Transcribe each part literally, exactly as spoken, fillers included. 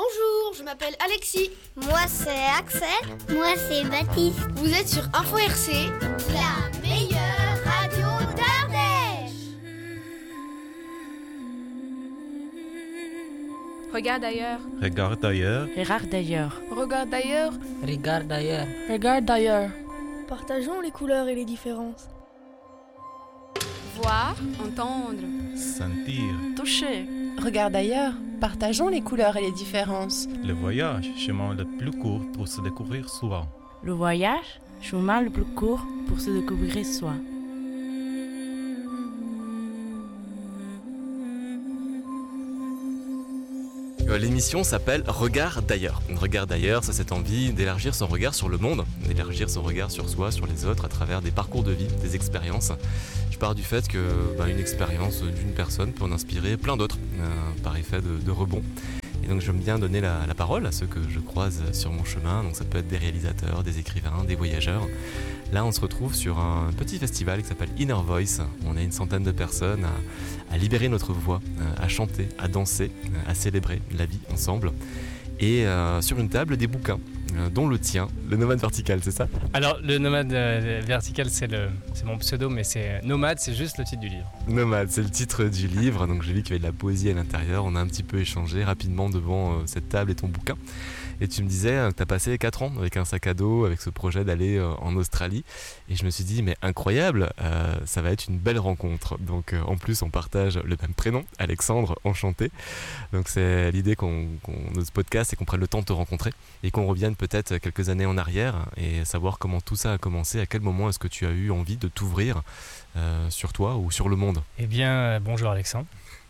Bonjour, je m'appelle Alexis. Moi c'est Axel. Moi c'est Baptiste. Vous êtes sur Info R C, la meilleure radio d'Ardèche. Regarde ailleurs. Regarde ailleurs. Regarde ailleurs. Regarde ailleurs. Regarde ailleurs. Regarde ailleurs. Partageons les couleurs et les différences. Voir, entendre, Sentir. Toucher. Regarde ailleurs. Partageons les couleurs et les différences. Le voyage, chemin le plus court pour se découvrir soi. Le voyage, chemin le plus court pour se découvrir soi. L'émission s'appelle Regard d'ailleurs. Regard d'ailleurs, c'est cette envie d'élargir son regard sur le monde, d'élargir son regard sur soi, sur les autres, à travers des parcours de vie, des expériences. Je pars du fait que bah, une expérience d'une personne peut en inspirer plein d'autres, euh, par effet de, de rebond. Et donc j'aime bien donner la, la parole à ceux que je croise sur mon chemin. Donc ça peut être des réalisateurs, des écrivains, des voyageurs. Là, on se retrouve sur un petit festival qui s'appelle Inner Voice. On est une centaine de personnes à, à libérer notre voix, à chanter, à danser, à célébrer la vie ensemble. Et euh, sur une table, des bouquins, euh, dont le tien, le Nomade Vertical, c'est ça ? Alors, le Nomade euh, Vertical, c'est, le, c'est mon pseudo, mais c'est Nomade, c'est juste le titre du livre. Nomade, c'est le titre du livre. Donc j'ai vu qu'il y avait de la poésie à l'intérieur. On a un petit peu échangé rapidement devant euh, cette table et ton bouquin. Et tu me disais que tu as passé quatre ans avec un sac à dos, avec ce projet d'aller euh, en Australie. Et je me suis dit, mais incroyable, euh, ça va être une belle rencontre. Donc euh, en plus, on partage le même prénom, Alexandre, enchanté. Donc c'est l'idée qu'on, qu'on, de ce podcast, c'est qu'on prenne le temps de te rencontrer et qu'on revienne peut-être quelques années en arrière et savoir comment tout ça a commencé, à quel moment est-ce que tu as eu envie de t'ouvrir euh, sur toi ou sur le monde. Eh bien, euh, bonjour Alexandre.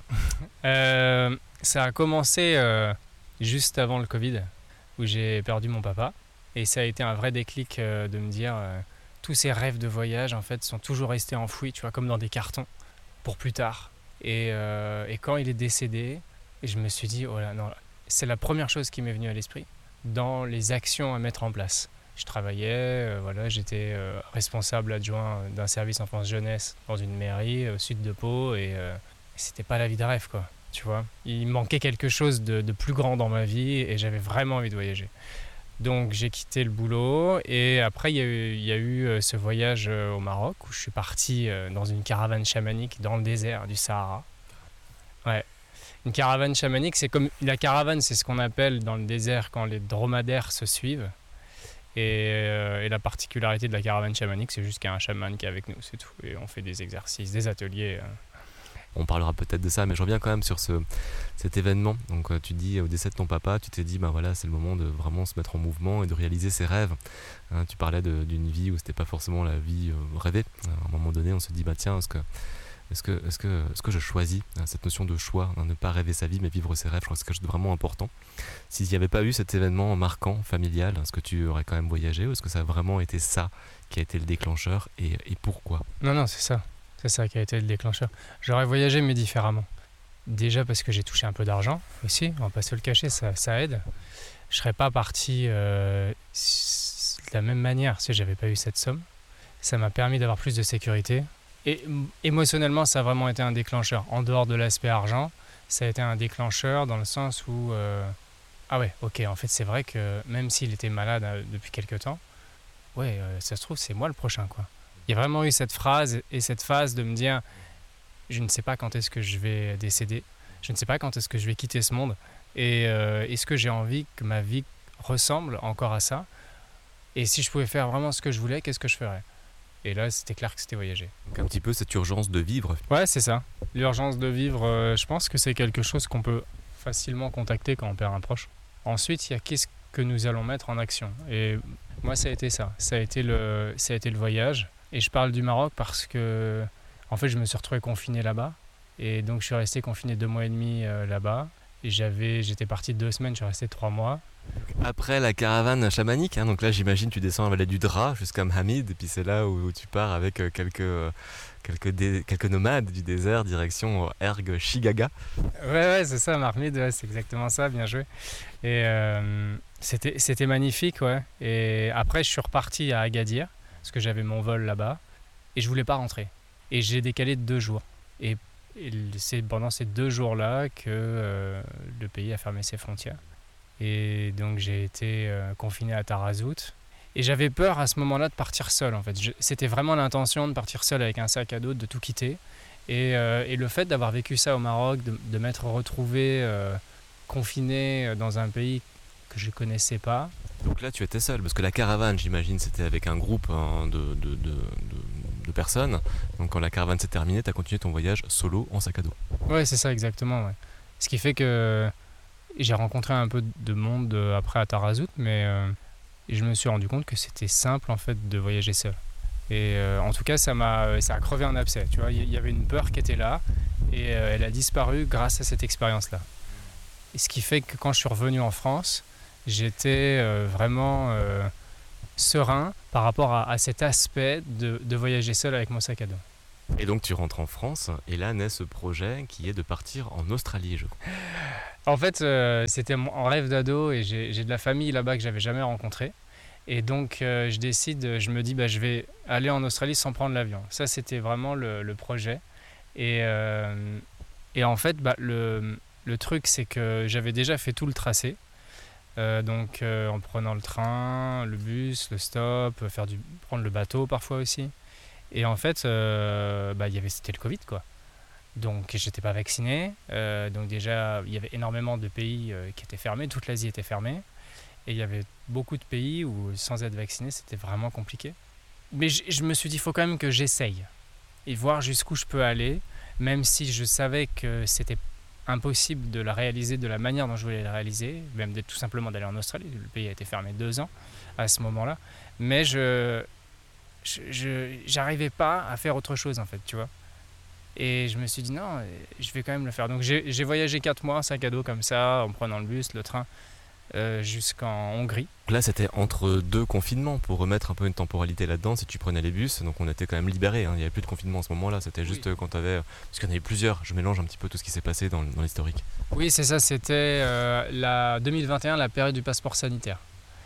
euh, ça a commencé euh, juste avant le Covid, où j'ai perdu mon papa. Et ça a été un vrai déclic euh, de me dire euh, tous ces rêves de voyage en fait sont toujours restés enfouis, tu vois, comme dans des cartons, pour plus tard. Et, euh, et quand il est décédé, je me suis dit, oh là, non, c'est la première chose qui m'est venue à l'esprit dans les actions à mettre en place. Je travaillais, euh, voilà, j'étais euh, responsable adjoint d'un service enfance-jeunesse dans une mairie au sud de Pau et, euh, et c'était pas la vie de rêve, quoi. Tu vois, il manquait quelque chose de, de plus grand dans ma vie et j'avais vraiment envie de voyager. Donc j'ai quitté le boulot et après il y a eu, il y a eu ce voyage au Maroc où je suis parti dans une caravane chamanique dans le désert du Sahara. Ouais. Une caravane chamanique, c'est comme la caravane, c'est ce qu'on appelle dans le désert quand les dromadaires se suivent. Et, euh, et la particularité de la caravane chamanique, c'est juste qu'il y a un chaman qui est avec nous, c'est tout. Et on fait des exercices, des ateliers. On parlera peut-être de ça, mais je reviens quand même sur ce, cet événement. Donc tu dis au décès de ton papa, tu t'es dit ben voilà, c'est le moment de vraiment se mettre en mouvement et de réaliser ses rêves. Hein, tu parlais de, d'une vie où c'était pas forcément la vie euh, rêvée. À un moment donné, on se dit bah tiens, est-ce que est-ce que est-ce que est-ce que je choisis hein, cette notion de choix, hein, ne pas rêver sa vie mais vivre ses rêves. Je crois que c'est quelque chose de vraiment important. S'il n'y avait pas eu cet événement marquant, familial, est-ce que tu aurais quand même voyagé ou est-ce que ça a vraiment été ça qui a été le déclencheur et, et pourquoi ? Non non, c'est ça. C'est ça qui a été le déclencheur. J'aurais voyagé, mais différemment. Déjà parce que j'ai touché un peu d'argent aussi, on va pas se le cacher, ça, ça aide. Je serais pas parti euh, de la même manière si j'avais pas eu cette somme. Ça m'a permis d'avoir plus de sécurité. Et émotionnellement, ça a vraiment été un déclencheur. En dehors de l'aspect argent, ça a été un déclencheur dans le sens où... Euh, ah ouais, ok, en fait, c'est vrai que même s'il était malade euh, depuis quelques temps, ouais, euh, ça se trouve, c'est moi le prochain, quoi. Il y a vraiment eu cette phrase et cette phase de me dire je ne sais pas quand est-ce que je vais décéder, je ne sais pas quand est-ce que je vais quitter ce monde et euh, est-ce que j'ai envie que ma vie ressemble encore à ça et si je pouvais faire vraiment ce que je voulais, qu'est-ce que je ferais ? Et là, c'était clair que c'était voyager. Donc un petit peu cette urgence de vivre. Ouais, c'est ça. L'urgence de vivre, euh, je pense que c'est quelque chose qu'on peut facilement contacter quand on perd un proche. Ensuite, il y a qu'est-ce que nous allons mettre en action. Et moi, ça a été ça. Ça a été le, ça a été le voyage. Et je parle du Maroc parce que en fait, je me suis retrouvé confiné là-bas. Et donc, je suis resté confiné deux mois et demi euh, là-bas. Et j'avais, j'étais parti deux semaines, je suis resté trois mois. Après la caravane chamanique, hein, donc là, j'imagine, tu descends à la vallée du Dra jusqu'à Mohammed. Et puis c'est là où, où tu pars avec quelques, quelques, dé, quelques nomades du désert, direction Erg Chigaga. Ouais, ouais, c'est ça, Mohammed, ouais, c'est exactement ça, bien joué. Et euh, c'était, c'était magnifique, ouais. Et après, je suis reparti à Agadir. Parce que j'avais mon vol là-bas et je voulais pas rentrer et j'ai décalé de deux jours et, et c'est pendant ces deux jours-là que euh, le pays a fermé ses frontières Et donc j'ai été euh, confiné à Tarazout. Et j'avais peur à ce moment-là de partir seul en fait. Je, c'était vraiment l'intention de partir seul avec un sac à dos, de tout quitter. Et, euh, et le fait d'avoir vécu ça au Maroc, de, de m'être retrouvé euh, confiné dans un pays que je ne connaissais pas. Donc là tu étais seul, parce que la caravane j'imagine c'était avec un groupe hein, de, de, de, de, de personnes. Donc quand la caravane s'est terminée, tu as continué ton voyage solo en sac à dos. Ouais, c'est ça exactement. Ouais. Ce qui fait que j'ai rencontré un peu de monde après à Tarazout, mais euh, je me suis rendu compte que c'était simple en fait de voyager seul. Et euh, en tout cas, ça m'a, ça a crevé un abcès. Tu vois, il y avait une peur qui était là et euh, elle a disparu grâce à cette expérience-là. Et ce qui fait que quand je suis revenu en France, j'étais euh, vraiment euh, serein par rapport à, à cet aspect de, de voyager seul avec mon sac à dos. Et donc tu rentres en France et là naît ce projet qui est de partir en Australie, je crois. En fait, euh, c'était mon rêve d'ado et j'ai, j'ai de la famille là-bas que j'avais jamais rencontrée. Et donc euh, je décide, je me dis bah, je vais aller en Australie sans prendre l'avion. Ça c'était vraiment le, le projet. Et, euh, et en fait bah, le, le truc c'est que j'avais déjà fait tout le tracé. Euh, donc euh, en prenant le train, le bus, le stop, faire du, prendre le bateau parfois aussi. Et en fait, euh, bah, y avait, c'était le Covid quoi. Donc j'étais pas vacciné. Euh, donc déjà il y avait énormément de pays euh, qui étaient fermés, toute l'Asie était fermée. Et il y avait beaucoup de pays où sans être vacciné c'était vraiment compliqué. Mais je, je me suis dit il faut quand même que j'essaye et voir jusqu'où je peux aller, même si je savais que c'était impossible de la réaliser de la manière dont je voulais la réaliser, même de, tout simplement d'aller en Australie. Le pays a été fermé deux ans à ce moment-là. Mais je... Je, je, j'arrivais pas à faire autre chose en fait, tu vois. Et je me suis dit non, je vais quand même le faire. Donc j'ai, j'ai voyagé quatre mois, sac à dos comme ça, en prenant le bus, le train, euh, jusqu'en Hongrie. Là c'était entre deux confinements, pour remettre un peu une temporalité là-dedans, si tu prenais les bus, donc on était quand même libérés, hein. Il n'y avait plus de confinement à ce moment-là, c'était juste oui. Quand tu avais... Parce qu'il y en avait plusieurs, je mélange un petit peu tout ce qui s'est passé dans, dans l'historique. Oui c'est ça, c'était euh, la deux mille vingt et un, la période du passeport sanitaire.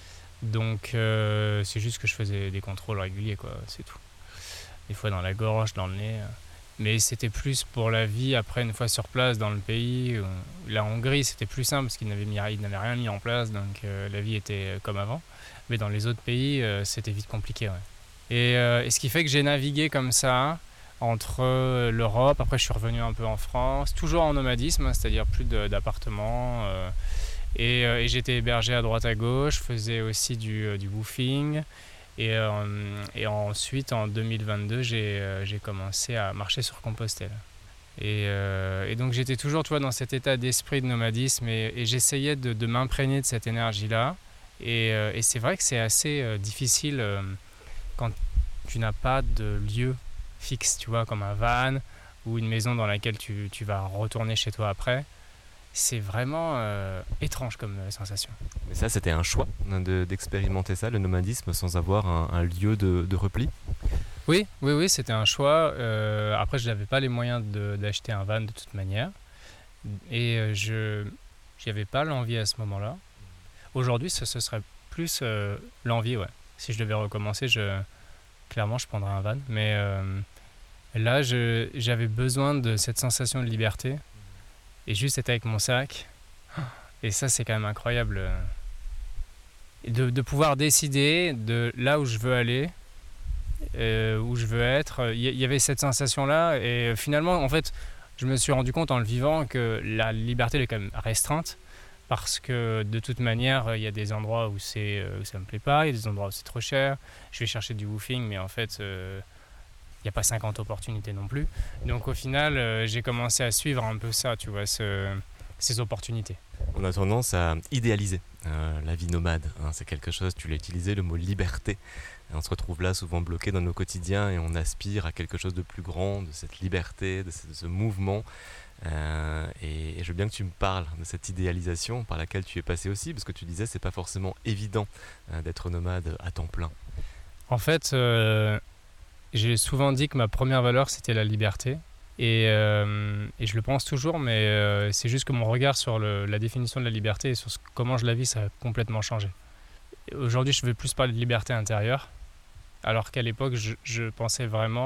Donc euh, c'est juste que je faisais des contrôles réguliers quoi, c'est tout. Des fois dans la gorge, dans le nez. Mais c'était plus pour la vie après une fois sur place dans le pays. La Hongrie c'était plus simple parce qu'ils n'avaient, mis, ils n'avaient rien mis en place, donc euh, la vie était comme avant. Mais dans les autres pays euh, c'était vite compliqué. Ouais. Et, euh, et ce qui fait que j'ai navigué comme ça entre euh, l'Europe, après je suis revenu un peu en France, toujours en nomadisme, hein, c'est-à-dire plus de, d'appartements. Euh, Et, euh, et j'étais hébergé à droite à gauche, je faisais aussi du, euh, du woofing. Et, euh, et ensuite, en deux mille vingt-deux, j'ai, euh, j'ai commencé à marcher sur Compostelle. Et, euh, et donc j'étais toujours tu vois, dans cet état d'esprit de nomadisme et, et j'essayais de, de m'imprégner de cette énergie-là. Et, euh, et c'est vrai que c'est assez euh, difficile euh, quand tu n'as pas de lieu fixe, tu vois, comme un van ou une maison dans laquelle tu, tu vas retourner chez toi après. C'est vraiment euh, étrange comme euh, sensation. Mais ça, c'était un choix de, d'expérimenter ça, le nomadisme, sans avoir un, un lieu de, de repli ? Oui, oui, oui, c'était un choix. Euh, après, je n'avais pas les moyens de, d'acheter un van de toute manière. Et euh, je n'avais pas l'envie à ce moment-là. Aujourd'hui, ce, ce serait plus euh, l'envie, ouais. Si je devais recommencer, je, clairement, je prendrais un van. Mais euh, là, je, j'avais besoin de cette sensation de liberté. Et juste être avec mon sac. Et ça, c'est quand même incroyable. De, de pouvoir décider de là où je veux aller, euh, où je veux être. Il y, y avait cette sensation-là. Et finalement, en fait, je me suis rendu compte en le vivant que la liberté elle est quand même restreinte. Parce que de toute manière, il y a des endroits où, c'est, où ça ne me plaît pas. Il y a des endroits où c'est trop cher. Je vais chercher du woofing, mais en fait... Euh, il n'y a pas cinquante opportunités non plus. Donc au final, euh, j'ai commencé à suivre un peu ça, tu vois, ce, ces opportunités. On a tendance à idéaliser euh, la vie nomade. Hein, c'est quelque chose, tu l'as utilisé, le mot liberté. Et on se retrouve là souvent bloqué dans nos quotidiens et on aspire à quelque chose de plus grand, de cette liberté, de ce, de ce mouvement. Euh, et, et je veux bien que tu me parles de cette idéalisation par laquelle tu es passé aussi, parce que tu disais que ce n'est pas forcément évident euh, d'être nomade à temps plein. En fait... Euh J'ai souvent dit que ma première valeur, c'était la liberté. Et, euh, et je le pense toujours, mais euh, c'est juste que mon regard sur le, la définition de la liberté et sur ce, comment je la vis, ça a complètement changé. Aujourd'hui, je veux plus parler de liberté intérieure, alors qu'à l'époque, je, je pensais vraiment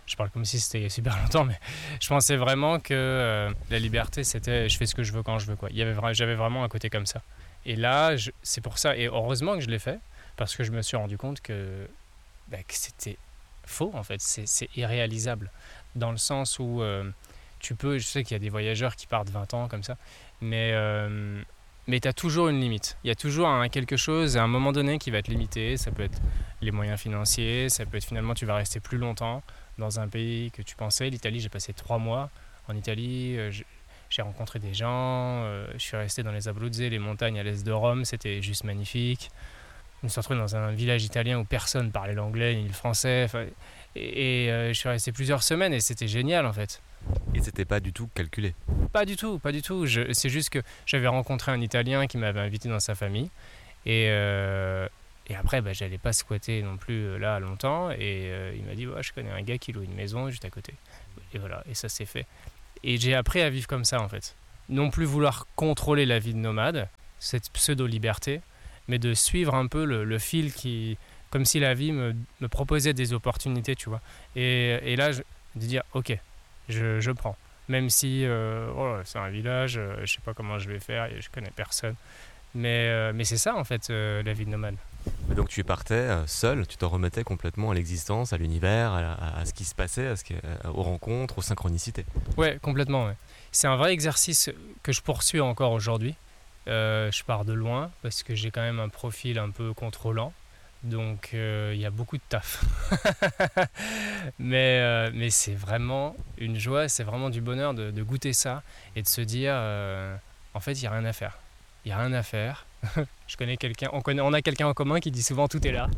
je parle comme si c'était il y a super longtemps, mais je pensais vraiment que euh, la liberté, c'était je fais ce que je veux quand je veux, quoi. Il y avait, j'avais vraiment un côté comme ça. Et là, je, c'est pour ça, et heureusement que je l'ai fait, parce que je me suis rendu compte que, bah, que c'était faux, en fait. C'est, c'est irréalisable, dans le sens où euh, tu peux, je sais qu'il y a des voyageurs qui partent vingt ans comme ça, mais... Euh, Mais tu as toujours une limite. Il y a toujours un, quelque chose à un moment donné qui va te limiter. Ça peut être les moyens financiers, ça peut être finalement tu vas rester plus longtemps dans un pays que tu pensais. L'Italie, j'ai passé trois mois en Italie. Euh, j'ai rencontré des gens. Euh, je suis resté dans les Abruzze, les montagnes à l'est de Rome. C'était juste magnifique. Je me suis retrouvé dans un village italien où personne parlait l'anglais ni le français. Enfin, et et euh, je suis resté plusieurs semaines et c'était génial en fait. Et c'était pas du tout calculé? Pas du tout, pas du tout. Je, c'est juste que j'avais rencontré un Italien qui m'avait invité dans sa famille. Et, euh, et après, bah, j'allais pas squatter non plus là longtemps. Et euh, il m'a dit, ouais, je connais un gars qui loue une maison juste à côté. Et voilà, et ça s'est fait. Et j'ai appris à vivre comme ça, en fait. Non plus vouloir contrôler la vie de nomade, cette pseudo-liberté, mais de suivre un peu le, le fil qui... Comme si la vie me, me proposait des opportunités, tu vois. Et, et là, je, de dire, ok, je, je prends. Même si euh, oh, c'est un village, euh, je sais pas comment je vais faire, je connais personne. Mais, euh, mais c'est ça en fait euh, la vie de nomade. Donc tu partais euh, seul, tu te remettais complètement à l'existence, à l'univers, à, à, à ce qui se passait, à ce qui, à, aux rencontres, aux synchronicités. Ouais, complètement. Ouais. C'est un vrai exercice que je poursuis encore aujourd'hui. Euh, je pars de loin parce que j'ai quand même un profil un peu contrôlant. Donc il euh, y a beaucoup de taf. mais, euh, mais c'est vraiment une joie, c'est vraiment du bonheur de, de goûter ça et de se dire euh, en fait il n'y a rien à faire. Il n'y a rien à faire. Je connais quelqu'un, on, connaît, on a quelqu'un en commun qui dit souvent tout est là.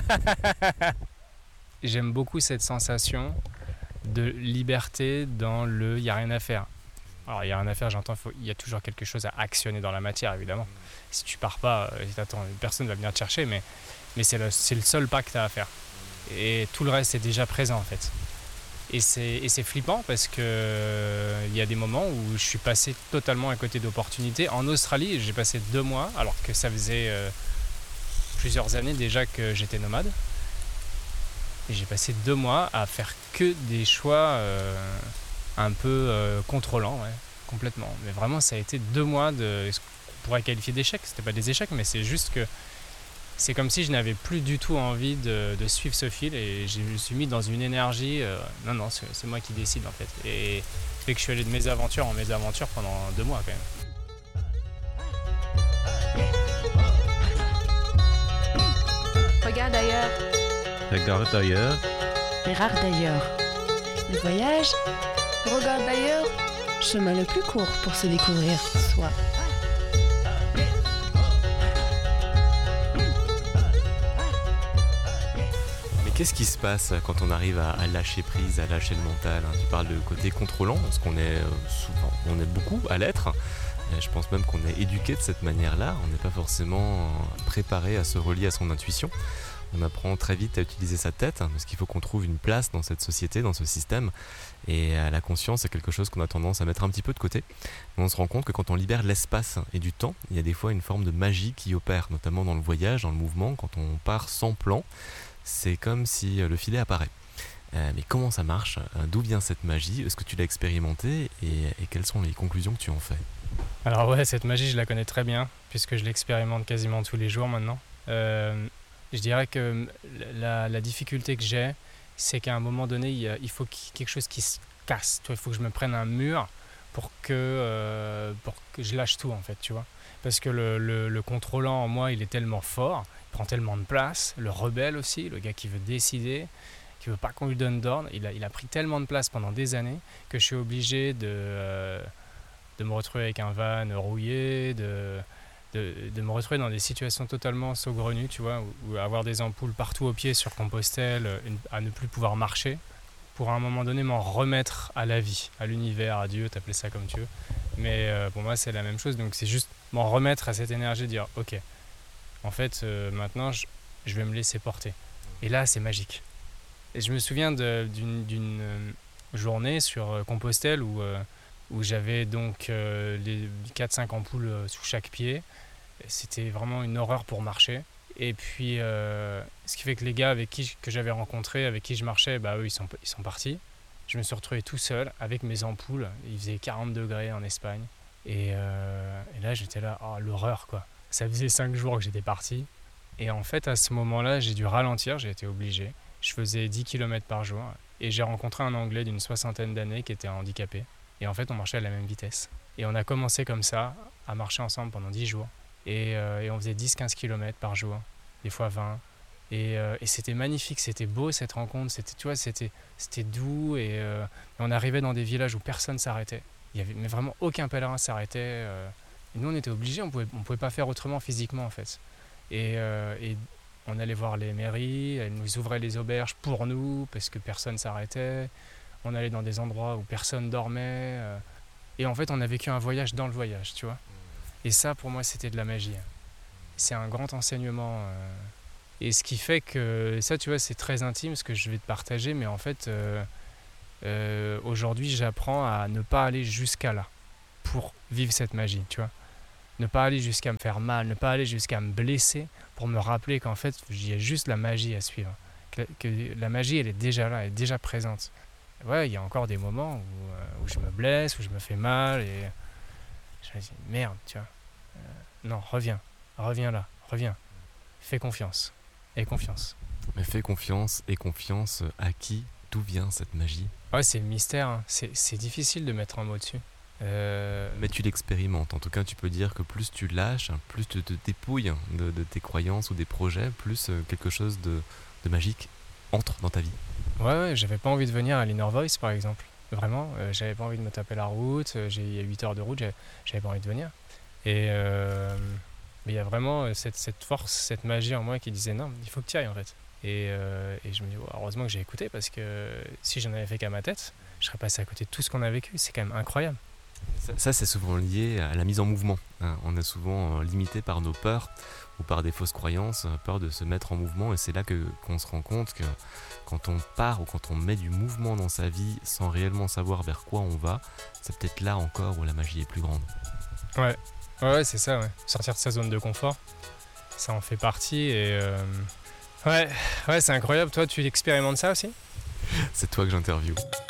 J'aime beaucoup cette sensation de liberté dans le il n'y a rien à faire. Alors il n'y a rien à faire, j'entends, il y a toujours quelque chose à actionner dans la matière évidemment. Si tu pars pas, t'attends, personne ne va venir te chercher, mais Mais c'est le, c'est le seul pas que tu as à faire. Et tout le reste est déjà présent en fait. Et c'est, et c'est flippant parce qu'il euh, y a des moments où je suis passé totalement à côté d'opportunités. En Australie, j'ai passé deux mois, alors que ça faisait euh, plusieurs années déjà que j'étais nomade. Et j'ai passé deux mois à faire que des choix euh, un peu euh, contrôlants, ouais, complètement. Mais vraiment, ça a été deux mois de ce qu'on pourrait qualifier d'échecs. C'était pas des échecs, mais c'est juste que c'est comme si je n'avais plus du tout envie de, de suivre ce fil et je me suis mis dans une énergie. Euh, non, non, c'est, c'est moi qui décide en fait. Et ça fait que je suis allé de mésaventure en mésaventure pendant deux mois quand même. Regarde ailleurs. Regarde ailleurs. Regarde d'ailleurs. Le voyage, Regarde d'ailleurs. chemin le plus court pour se découvrir soi. Qu'est-ce qui se passe quand on arrive à, à lâcher prise, à lâcher le mental, hein? Tu parles de côté contrôlant, parce qu'on est euh, souvent, on est beaucoup à l'être. Et je pense même qu'on est éduqué de cette manière-là. On n'est pas forcément préparé à se relier à son intuition. On apprend très vite à utiliser sa tête, hein, parce qu'il faut qu'on trouve une place dans cette société, dans ce système. Et euh, la conscience, c'est quelque chose qu'on a tendance à mettre un petit peu de côté. Mais on se rend compte que quand on libère l'espace et du temps, il y a des fois une forme de magie qui opère, notamment dans le voyage, dans le mouvement, quand on part sans plan. C'est comme si le filet apparaît. Euh, mais comment ça marche? D'où vient cette magie? Est-ce que tu l'as expérimenté et, et quelles sont les conclusions que tu en fais? Alors ouais, cette magie, je la connais très bien, puisque je l'expérimente quasiment tous les jours maintenant. Euh, je dirais que la, la difficulté que j'ai, c'est qu'à un moment donné, il, il faut qu'il y ait quelque chose qui se casse. Tu vois, il faut que je me prenne un mur pour que, euh, pour que je lâche tout, en fait, tu vois. Parce que le, le, le contrôlant en moi, il est tellement fort, il prend tellement de place, le rebelle aussi, le gars qui veut décider, qui veut pas qu'on lui donne d'ordre, il a, il a pris tellement de place pendant des années que je suis obligé de, euh, de me retrouver avec un van rouillé, de, de, de me retrouver dans des situations totalement saugrenues, tu vois, où, où avoir des ampoules partout aux pieds sur Compostelle, une, à ne plus pouvoir marcher, pour à un moment donné m'en remettre à la vie, à l'univers, à Dieu, t'appelais ça comme tu veux. Mais euh, pour moi, c'est la même chose, donc c'est juste m'en remettre à cette énergie, dire ok, en fait, euh, maintenant, je, je vais me laisser porter. Et là, c'est magique. Et je me souviens de, d'une, d'une journée sur Compostelle où, euh, où j'avais donc euh, les quatre cinq ampoules sous chaque pied. C'était vraiment une horreur pour marcher. Et puis, euh, ce qui fait que les gars avec qui, que j'avais rencontrés, avec qui je marchais, bah, eux, ils sont, ils sont partis. Je me suis retrouvé tout seul avec mes ampoules. Il faisait quarante degrés en Espagne. Et, euh, et là, j'étais là, oh, l'horreur, quoi. Ça faisait cinq jours que j'étais parti. Et en fait, à ce moment-là, j'ai dû ralentir, j'ai été obligé. Je faisais dix kilomètres par jour. Et j'ai rencontré un Anglais d'une soixantaine d'années qui était handicapé. Et en fait, on marchait à la même vitesse. Et on a commencé comme ça, à marcher ensemble pendant dix jours. Et, euh, et on faisait dix à quinze kilomètres par jour, des fois vingt. Et, euh, et c'était magnifique, c'était beau cette rencontre. C'était, tu vois, c'était, c'était doux. Et, euh, et on arrivait dans des villages où personne ne s'arrêtait. Il y avait, mais vraiment aucun pèlerin s'arrêtait. Euh, et nous, on était obligés, on pouvait, on pouvait pas faire autrement physiquement, en fait. Et, euh, et on allait voir les mairies, elles nous ouvraient les auberges pour nous, parce que personne ne s'arrêtait. On allait dans des endroits où personne dormait. Euh, et en fait, on a vécu un voyage dans le voyage, tu vois. Et ça, pour moi, c'était de la magie. C'est un grand enseignement. Euh, et ce qui fait que, ça, tu vois, c'est très intime, ce que je vais te partager, mais en fait, euh, euh, aujourd'hui, j'apprends à ne pas aller jusqu'à là pour vivre cette magie, tu vois. Ne pas aller jusqu'à me faire mal, ne pas aller jusqu'à me blesser pour me rappeler qu'en fait, il y a juste la magie à suivre. Que, que la magie, elle est déjà là, elle est déjà présente. Ouais, il y a encore des moments où, euh, où je me blesse, où je me fais mal et je me dis merde, tu vois. Euh, non, reviens, reviens là, reviens. Fais confiance, et confiance. Mais fais confiance et confiance à qui? D'où vient cette magie? Ouais, c'est le mystère, hein. c'est, c'est difficile de mettre un mot dessus. Euh... Mais tu l'expérimentes, en tout cas tu peux dire que plus tu lâches, plus tu te dépouilles de, de tes croyances ou des projets, plus quelque chose de, de magique entre dans ta vie. Ouais, ouais, j'avais pas envie de venir à l'Inner Voice par exemple, vraiment, euh, j'avais pas envie de me taper la route, j'ai, il y a huit heures de route, j'avais, j'avais pas envie de venir. Et euh, mais il y a vraiment cette, cette force, cette magie en moi qui disait non, il faut que tu ailles en fait. Et, euh, et je me dis oh, heureusement que j'ai écouté parce que si j'en avais fait qu'à ma tête, je serais passé à côté de tout ce qu'on a vécu, c'est quand même incroyable. Ça, ça c'est souvent lié à la mise en mouvement, hein. On est souvent limité par nos peurs ou par des fausses croyances, peur de se mettre en mouvement, et c'est là que, qu'on se rend compte que quand on part ou quand on met du mouvement dans sa vie sans réellement savoir vers quoi on va, c'est peut-être là encore où la magie est plus grande. Ouais, ouais, c'est ça, ouais. Sortir de sa zone de confort, ça en fait partie et euh... ouais, ouais, c'est incroyable. Toi, tu expérimentes ça aussi ? C'est toi que j'interviewe.